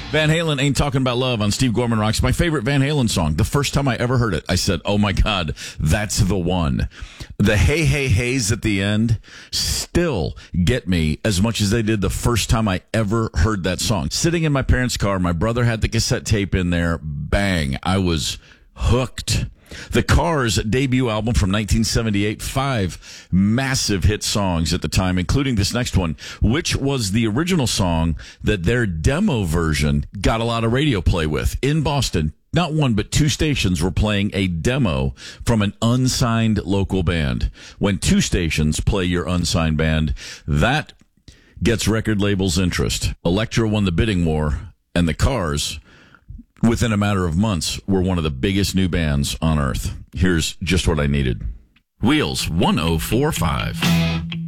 Van Halen, Ain't Talking About Love on Steve Gorman Rocks. My favorite Van Halen song. The first time I ever heard it, I said, oh my God, that's the one. The Hey, Hey, Hey's at the end still get me as much as they did the first time I ever heard that song. Sitting in my parents' car, my brother had the cassette tape in there. Bang. I was hooked. The Cars debut album from 1978, 5 massive hit songs at the time, including this next one, which was the original song that their demo version got a lot of radio play with. In Boston, not one but 2 stations were playing a demo from an unsigned local band. When 2 stations play your unsigned band, that gets record labels' interest. Elektra won the bidding war, and the Cars, within a matter of months, were one of the biggest new bands on earth. Here's Just What I Needed. Wheels 1045.